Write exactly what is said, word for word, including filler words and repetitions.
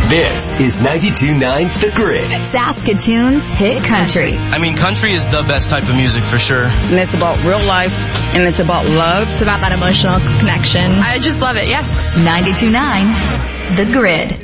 This is ninety-two point nine The Grid. Saskatoon's hit country. I mean, country is the best type of music for sure. And it's about real life, and it's about love. It's about that emotional connection. I just love it, yeah. ninety-two point nine The Grid.